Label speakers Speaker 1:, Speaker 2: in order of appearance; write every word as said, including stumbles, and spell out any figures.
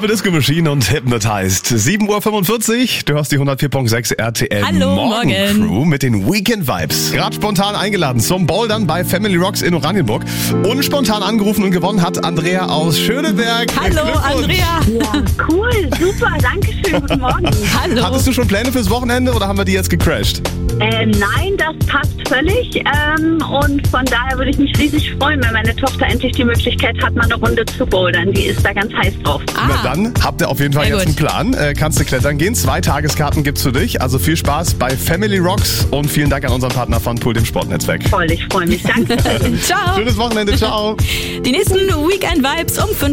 Speaker 1: Purple Disco Machine und Hypnotized. sieben Uhr fünfundvierzig, du hörst die hundertvier Komma sechs R T L
Speaker 2: Hallo,
Speaker 1: Morgen
Speaker 2: morgen.
Speaker 1: Crew mit den Weekend Vibes. Gerade spontan eingeladen zum Bouldern bei Family Rocks in Oranienburg. Und spontan angerufen und gewonnen hat Andrea aus Schöneberg.
Speaker 2: Hallo,
Speaker 1: Glückwunsch.
Speaker 2: Andrea.
Speaker 3: Ja, cool, super, danke schön, guten Morgen.
Speaker 2: Hallo.
Speaker 1: Hattest du schon Pläne fürs Wochenende oder haben wir die jetzt gecrashed?
Speaker 3: Äh, nein, das passt völlig ähm, und von daher würde ich mich riesig freuen, wenn meine Tochter endlich die Möglichkeit hat, mal eine Runde zu bouldern. Die ist da ganz heiß drauf.
Speaker 2: Ah,
Speaker 1: Na dann habt ihr auf jeden Fall
Speaker 2: Sehr
Speaker 1: jetzt
Speaker 2: gut.
Speaker 1: einen Plan. Äh, kannst du klettern gehen. Zwei Tageskarten gibt's für dich. Also viel Spaß bei Family Rocks und vielen Dank an unseren Partner von Pool, dem Sportnetzwerk.
Speaker 3: Toll, ich freue mich. Danke.
Speaker 2: ciao.
Speaker 1: Schönes Wochenende. Ciao.
Speaker 2: Die nächsten Weekend Vibes um fünf